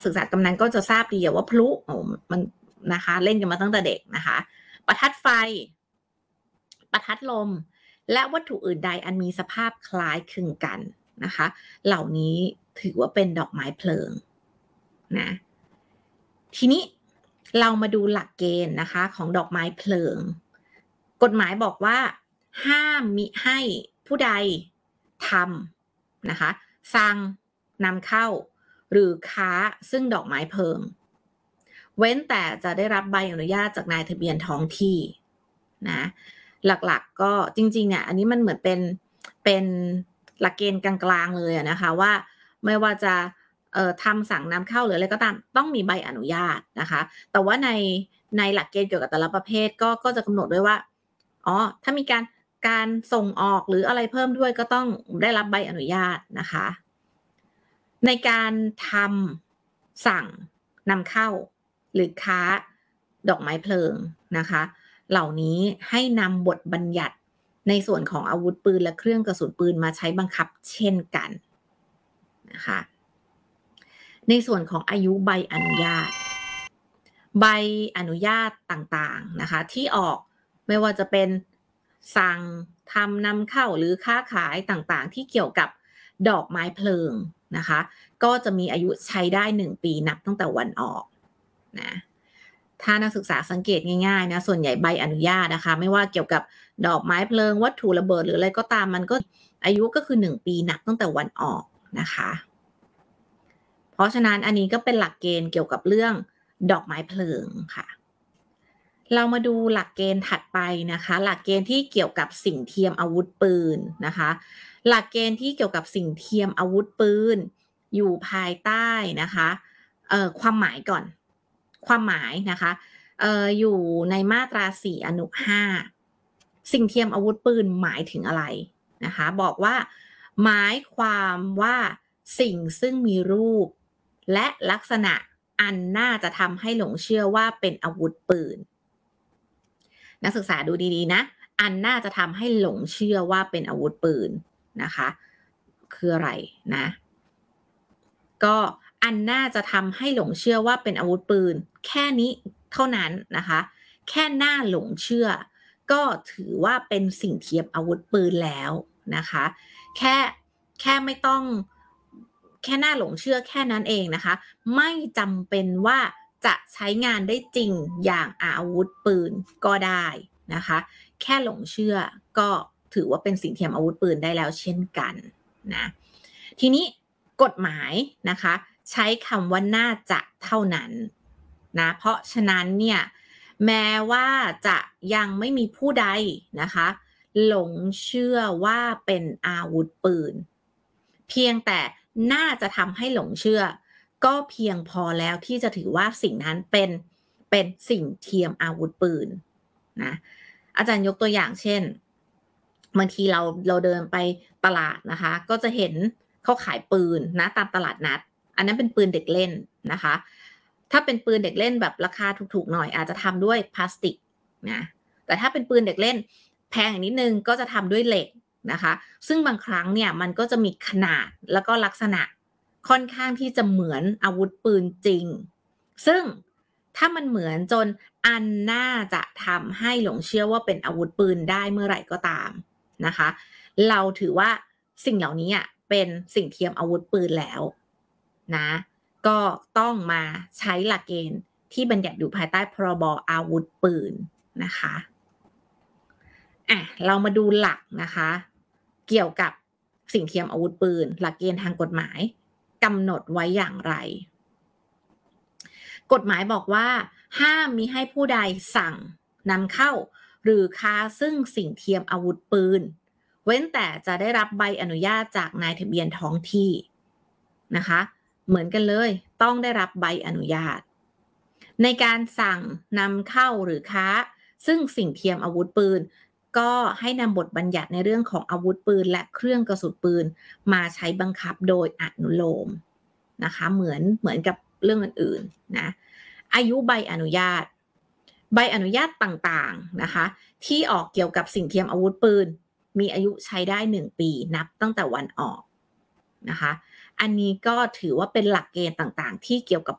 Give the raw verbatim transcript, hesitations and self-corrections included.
ศึกษากำนันก็จะทราบดีว่าพลุโอ้มันนะคะเล่นกันมาตั้งแต่เด็กนะคะประทัดไฟประทัดลมและวัตถุอื่นใดอันมีสภาพคล้ายคลึงกันนะคะเหล่านี้ถือว่าเป็นดอกไม้เพลิงนะทีนี้เรามาดูหลักเกณฑ์นะคะของดอกไม้เพลิงกฎหมายบอกว่าห้ามมิให้ผู้ใดทำนะคะสั่งนำเข้าหรือค้าซึ่งดอกไม้เพลิงเว้นแต่จะได้รับใบอนุญาตจากนายทะเบียนท้องที่นะหลักๆก็จริงๆเนี่ยอันนี้มันเหมือนเป็นเป็นหลักเกณฑ์กลางๆเลยนะคะว่าไม่ว่าจะเอ่อทำสั่งนำเข้าหรืออะไรก็ตามต้องมีใบอนุญาตนะคะแต่ว่าในในหลักเกณฑ์เกี่ยวกับแต่ละประเภทก็ก็จะกำหนดด้วยว่าอ๋อถ้ามีการการส่งออกหรืออะไรเพิ่มด้วยก็ต้องได้รับใบอนุญาตนะคะในการทำสั่งนำเข้าหรือค้าดอกไม้เพลิงนะคะเหล่านี้ให้นำบทบัญญัติในส่วนของอาวุธปืนและเครื่องกระสุนปืนมาใช้บังคับเช่นกันนะคะในส่วนของอายุใบอนุญาตใบอนุญาตต่างๆนะคะที่ออกไม่ว่าจะเป็นสั่งทำนำเข้าหรือค้าขายต่างๆที่เกี่ยวกับดอกไม้เพลิงนะคะก็จะมีอายุใช้ได้หนึ่งปีนับตั้งแต่วันออกนะถ้านักศึกษาสังเกตง่ายๆนะส่วนใหญ่ใบอนุญาตนะคะไม่ว่าเกี่ยวกับดอกไม้เพลิงวัตถุระเบิดหรืออะไรก็ตามมันก็อายุก็คือหนึ่งปีนับตั้งแต่วันออกนะคะเพราะฉะนั้นอันนี้ก็เป็นหลักเกณฑ์เกี่ยวกับเรื่องดอกไม้เพลิงค่ะเรามาดูหลักเกณฑ์ถัดไปนะคะหลักเกณฑ์ที่เกี่ยวกับสิ่งเทียมอาวุธปืนนะคะหลักเกณฑ์ที่เกี่ยวกับสิ่งเทียมอาวุธปืนอยู่ภายใต้นะคะเอ่อความหมายก่อนความหมายนะคะเอ่ออยู่ในมาตราสี่อนุห้าสิ่งเทียมอาวุธปืนหมายถึงอะไรนะคะบอกว่าหมายความว่าสิ่งซึ่งมีรูปและลักษณะอันน่าจะทำให้หลงเชื่อว่าเป็นอาวุธปืนนักศึกษาดูดีๆนะอันน่าจะทำให้หลงเชื่อว่าเป็นอาวุธปืนนะคะคืออะไรนะก็อันน่าจะทำให้หลงเชื่อว่าเป็นอาวุธปืนแค่นี้เท่านั้นนะคะแค่น่าหลงเชื่อก็ถือว่าเป็นสิ่งเทียมอาวุธปืนแล้วนะคะแค่แค่ไม่ต้องแค่น่าหลงเชื่อแค่นั้นเองนะคะไม่จำเป็นว่าจะใช้งานได้จริงอย่างอาวุธปืนก็ได้นะคะแค่หลงเชื่อก็ถือว่าเป็นสิ่งเทียมอาวุธปืนได้แล้วเช่นกันนะทีนี้กฎหมายนะคะใช้คำว่าน่าจะเท่านั้นนะเพราะฉะนั้นเนี่ยแม้ว่าจะยังไม่มีผู้ใดนะคะหลงเชื่อว่าเป็นอาวุธปืนเพียงแต่น่าจะทำให้หลงเชื่อก็เพียงพอแล้วที่จะถือว่าสิ่งนั้นเป็นเป็นสิ่งเทียมอาวุธปืนนะอาจารย์ยกตัวอย่างเช่นบางทีเราเราเดินไปตลาดนะคะก็จะเห็นเขาขายปืนนะตามตลาดนัดอันนั้นเป็นปืนเด็กเล่นนะคะถ้าเป็นปืนเด็กเล่นแบบราคาถูกๆหน่อยอาจจะทำด้วยพลาสติกนะแต่ถ้าเป็นปืนเด็กเล่นแพงนิดนึงก็จะทำด้วยเหล็กนะคะซึ่งบางครั้งเนี่ยมันก็จะมีขนาดแล้วก็ลักษณะค่อนข้างที่จะเหมือนอาวุธปืนจริงซึ่งถ้ามันเหมือนจนอันน่าจะทำให้หลงเชื่อว่าเป็นอาวุธปืนได้เมื่อไหร่ก็ตามนะคะเราถือว่าสิ่งเหล่านี้เป็นสิ่งเทียมอาวุธปืนแล้วนะก็ต้องมาใช้หลักเกณฑ์ที่บัญญัติอยู่ภายใต้พรบอาวุธปืนนะคะอ่ะเรามาดูหลักนะคะเกี่ยวกับสิ่งเทียมอาวุธปืนหลักเกณฑ์ทางกฎหมายกำหนดไว้อย่างไรกฎหมายบอกว่าห้ามมิให้ผู้ใดสั่งนำเข้าหรือค้าซึ่งสิ่งเทียมอาวุธปืนเว้นแต่จะได้รับใบอนุญาตจากนายทะเบียนท้องที่นะคะเหมือนกันเลยต้องได้รับใบอนุญาตในการสั่งนำเข้าหรือค้าซึ่งสิ่งเทียมอาวุธปืนก็ให้นำบทบัญญัติในเรื่องของอาวุธปืนและเครื่องกระสุนปืนมาใช้บังคับโดยอนุโลมนะคะเหมือนเหมือนกับเรื่องอื่นๆนะอายุใบอนุญาตใบอนุญาตต่างๆนะคะที่ออกเกี่ยวกับสิ่งเทียมอาวุธปืนมีอายุใช้ได้หนึ่งปีนับตั้งแต่วันออกนะคะอันนี้ก็ถือว่าเป็นหลักเกณฑ์ต่างๆที่เกี่ยวกับ